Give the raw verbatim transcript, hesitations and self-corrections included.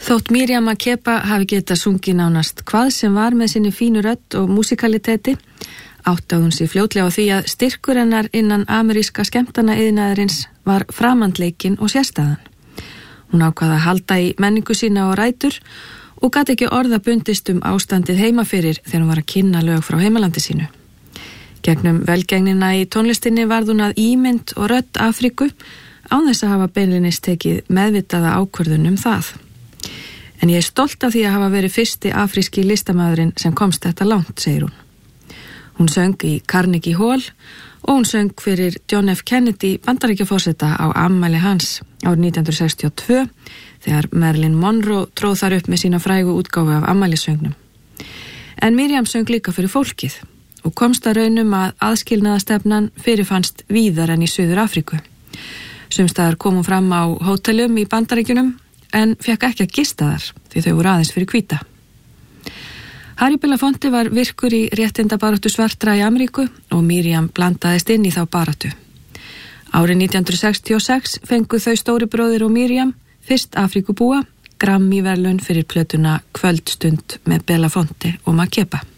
Þótt Miriam Makeba hafi getað sungið nánast hvað sem var með sinni fínu rödd og músikaliteti, áttaði hún sig fljótlega á því að styrkur hennar innan ameríska skemmtana iðnaðarins var framandleikin og sérstæðan. Hún ákvað að halda í menningu sína og rætur og gat ekki orða bundist um ástandið heima fyrir þegar hún var að kynna lög frá heimalandi sínu. Gegnum velgengnina í tónlistinni varð hún að ímynd og rödd Afríku án þess að hafa beinlínis tekið meðvitaða ákvörðun um það. En ég er stolt af því að hafa verið fyrsti afríski listamaðurinn sem komst þetta langt, segir hún. Hún söng í Carnegie Hall og hún söng fyrir John F. Kennedy Bandaríkjaforseta á afmæli hans árið nítján hundruð sextíu og tvö þegar Marilyn Monroe tróð þar upp með sína frægu útgáfu af afmælissöngnum. En Miriam söng líka fyrir fólkið og komst að raunum að aðskilnaðastefnan fyrirfannst víðar en í Suður Afríku. Sumstaðar kom hún fram á hótelum í Bandaríkjunum en fekk ekki að gista þar því þau voru aðeins fyrir hvíta. Harry Belafonte var virkur í réttindabaráttu svartra í Ameríku og Miriam blandaðist inn í þá baráttu. Árið nítján hundruð sextíu og sex fengu þau stóri bróðir og Miriam fyrst Afríkubúa Grammy-verðlaun fyrir plötuna Kvöldstund með Belafonte og Makeba.